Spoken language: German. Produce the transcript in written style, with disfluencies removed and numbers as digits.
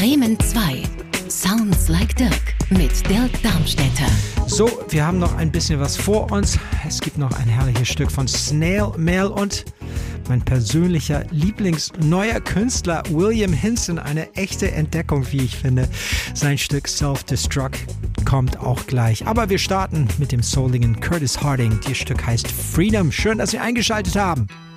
Bremen 2. Sounds like Dirk mit Dirk Darmstädter. So, wir haben noch ein bisschen was vor uns. Es gibt noch ein herrliches Stück von Snail Mail und mein persönlicher Lieblingsneuer Künstler William Hinson. Eine echte Entdeckung, wie ich finde. Sein Stück Self-Destruct kommt auch gleich. Aber wir starten mit dem souligen Curtis Harding. Das Stück heißt Freedom. Schön, dass Sie eingeschaltet haben.